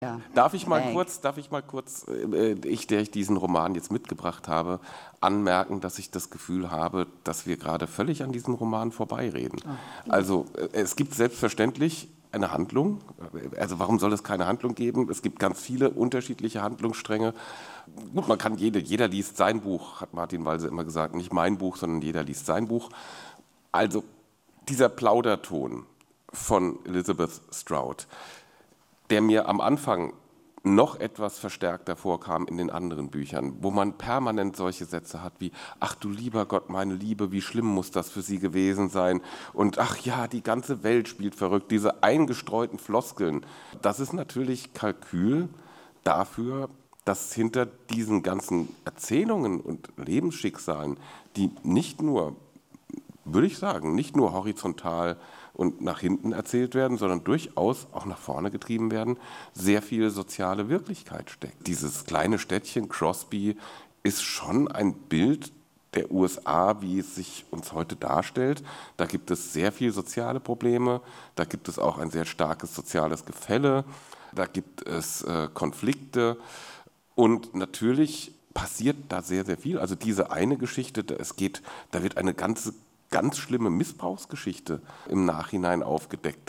Ja. Darf ich mal kurz, der ich diesen Roman jetzt mitgebracht habe, anmerken, dass ich das Gefühl habe, dass wir gerade völlig an diesem Roman vorbeireden. Also es gibt selbstverständlich eine Handlung. Also warum soll es keine Handlung geben? Es gibt ganz viele unterschiedliche Handlungsstränge. Gut, man kann jeder liest sein Buch, hat Martin Walser immer gesagt, nicht mein Buch, sondern jeder liest sein Buch. Also dieser Plauderton von Elizabeth Strout, der mir am Anfang noch etwas verstärkter vorkam in den anderen Büchern, wo man permanent solche Sätze hat wie, ach du lieber Gott, meine Liebe, wie schlimm muss das für sie gewesen sein und ach ja, die ganze Welt spielt verrückt, diese eingestreuten Floskeln. Das ist natürlich Kalkül dafür, dass hinter diesen ganzen Erzählungen und Lebensschicksalen, die nicht nur, würde ich sagen, nicht nur horizontal und nach hinten erzählt werden, sondern durchaus auch nach vorne getrieben werden, sehr viel soziale Wirklichkeit steckt. Dieses kleine Städtchen Crosby ist schon ein Bild der USA, wie es sich uns heute darstellt. Da gibt es sehr viele soziale Probleme, da gibt es auch ein sehr starkes soziales Gefälle, da gibt es Konflikte und natürlich passiert da sehr, sehr viel. Also diese eine Geschichte, da wird eine ganz schlimme Missbrauchsgeschichte im Nachhinein aufgedeckt.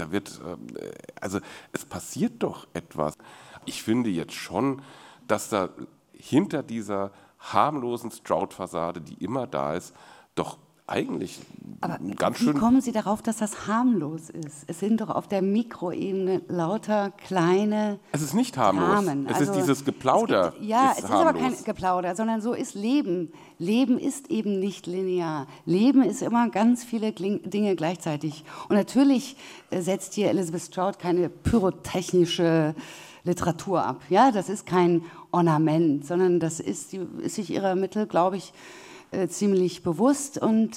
Also es passiert doch etwas. Ich finde jetzt schon, dass da hinter dieser harmlosen Stroud-Fassade, die immer da ist, doch eigentlich Aber ganz wie schön... kommen Sie darauf, dass das harmlos ist? Es sind doch auf der Mikroebene lauter kleine Es ist nicht harmlos. Dramen. Es ist dieses Geplauder. Es ist aber kein harmlos. Geplauder, sondern so ist Leben. Leben ist eben nicht linear. Leben ist immer ganz viele Dinge gleichzeitig. Und natürlich setzt hier Elizabeth Strout keine pyrotechnische Literatur ab. Ja, das ist kein Ornament, sondern das ist sich ihrer Mittel, glaube ich, ziemlich bewusst. Und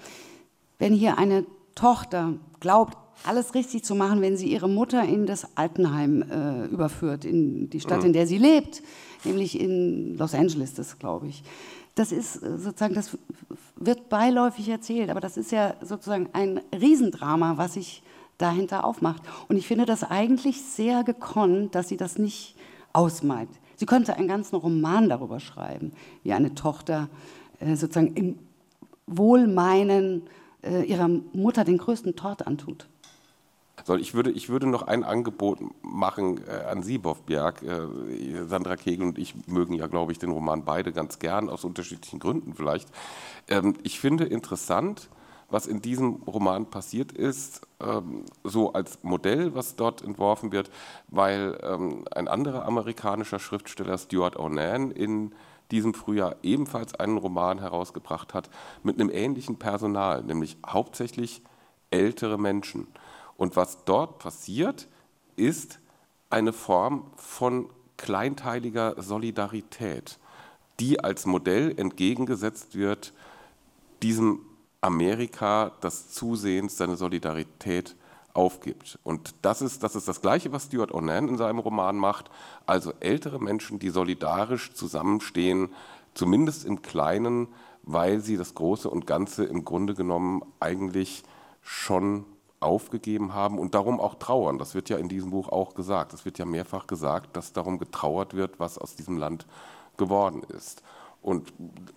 wenn hier eine Tochter glaubt, alles richtig zu machen, wenn sie ihre Mutter in das Altenheim überführt, in die Stadt, in der sie lebt, nämlich in Los Angeles, das glaube ich. Das ist sozusagen, das wird beiläufig erzählt, aber das ist ja sozusagen ein Riesendrama, was sich dahinter aufmacht. Und ich finde das eigentlich sehr gekonnt, dass sie das nicht ausmalt. Sie könnte einen ganzen Roman darüber schreiben, wie eine Tochter sozusagen im Wohlmeinen ihrer Mutter den größten Tort antut. Ich würde noch ein Angebot machen an Sie, Boff Bjerg. Sandra Kegel und ich mögen ja, glaube ich, den Roman beide ganz gern, aus unterschiedlichen Gründen vielleicht. Ich finde interessant, was in diesem Roman passiert ist, so als Modell, was dort entworfen wird, weil ein anderer amerikanischer Schriftsteller, Stuart Onan, in diesem Frühjahr ebenfalls einen Roman herausgebracht hat mit einem ähnlichen Personal, nämlich hauptsächlich ältere Menschen. Und was dort passiert, ist eine Form von kleinteiliger Solidarität, die als Modell entgegengesetzt wird diesem Amerika, das zusehends seine Solidarität aufgibt. Und das ist das Gleiche, was Stuart Onan in seinem Roman macht, also ältere Menschen, die solidarisch zusammenstehen, zumindest im Kleinen, weil sie das Große und Ganze im Grunde genommen eigentlich schon aufgegeben haben und darum auch trauern. Das wird ja in diesem Buch auch gesagt. Es wird ja mehrfach gesagt, dass darum getrauert wird, was aus diesem Land geworden ist. Und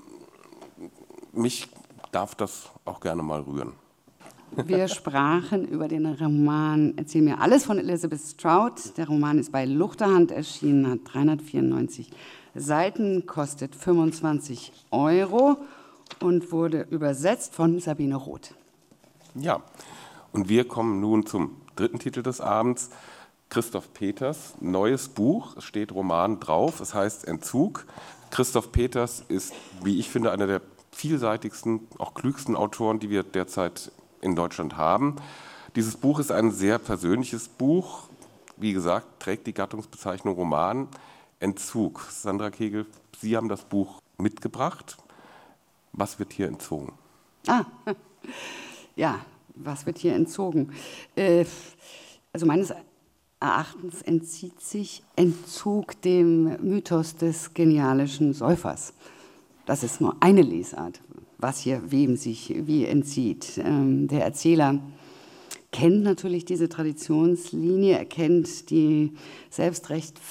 mich darf das auch gerne mal rühren. Wir sprachen über den Roman Erzähl mir alles von Elizabeth Strout. Der Roman ist bei Luchterhand erschienen, hat 394 Seiten, kostet 25 € und wurde übersetzt von Sabine Roth. Ja, und wir kommen nun zum dritten Titel des Abends. Christoph Peters, neues Buch, es steht Roman drauf, es heißt Entzug. Christoph Peters ist, wie ich finde, einer der vielseitigsten, auch klügsten Autoren, die wir derzeit in Deutschland haben. Dieses Buch ist ein sehr persönliches Buch. Wie gesagt, trägt die Gattungsbezeichnung Roman. Entzug. Sandra Kegel, Sie haben das Buch mitgebracht. Was wird hier entzogen? Ja, was wird hier entzogen? Also meines Erachtens entzieht sich Entzug dem Mythos des genialischen Säufers. Das ist nur eine Lesart, was hier wem sich wie entzieht. Der Erzähler kennt natürlich diese Traditionslinie, er kennt die